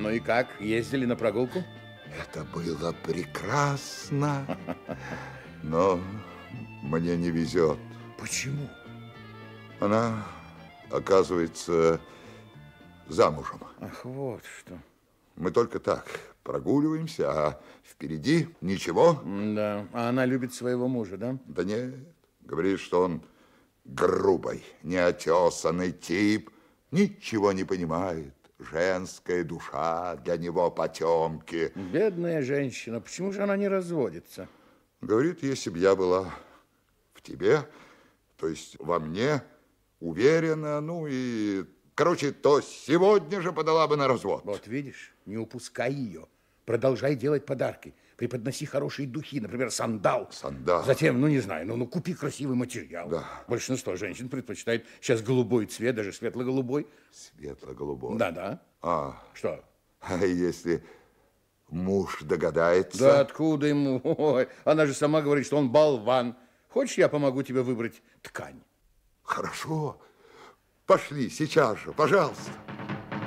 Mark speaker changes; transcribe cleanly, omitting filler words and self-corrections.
Speaker 1: Ну и как, ездили на прогулку?
Speaker 2: Это было прекрасно, но мне не везет.
Speaker 1: Почему?
Speaker 2: Она, оказывается, замужем.
Speaker 1: Ах, вот что.
Speaker 2: Мы только так прогуливаемся, а впереди ничего.
Speaker 1: Да, а она любит своего мужа, да?
Speaker 2: Да нет, говорит, что он грубый, неотесанный тип, ничего не понимает. Женская душа для него потемки.
Speaker 1: Бедная женщина, почему же она не разводится?
Speaker 2: Говорит, если бы я была в тебе, то есть во мне, уверена, ну и, короче, то сегодня же подала бы на развод.
Speaker 1: Вот видишь, не упускай ее. Продолжай делать подарки. Преподноси хорошие духи, например, сандал.
Speaker 2: Сандал.
Speaker 1: Затем, ну не знаю, ну купи красивый материал.
Speaker 2: Да.
Speaker 1: Большинство женщин предпочитает сейчас голубой цвет, даже светло-голубой.
Speaker 2: Светло-голубой.
Speaker 1: Да-да.
Speaker 2: А.
Speaker 1: Что?
Speaker 2: А если муж догадается?
Speaker 1: Да откуда ему? Ой, она же сама говорит, что он болван. Хочешь, я помогу тебе выбрать ткань?
Speaker 2: Хорошо. Пошли сейчас же, пожалуйста.